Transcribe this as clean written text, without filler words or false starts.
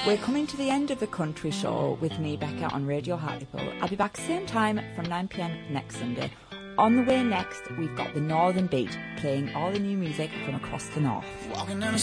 We're coming to the end of the country show with me, Becca, on Radio Hartlepool. I'll be back same time from 9 p.m. next Sunday. On the way next, we've got the Northern Beat, playing all the new music from across the north. Walking down the